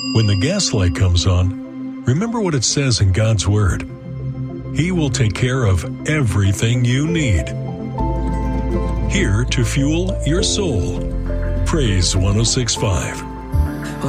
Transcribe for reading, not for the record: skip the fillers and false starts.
When the gas light comes on, remember what it says in God's Word. He will take care of everything you need. Here to fuel your soul. Praise 106.5.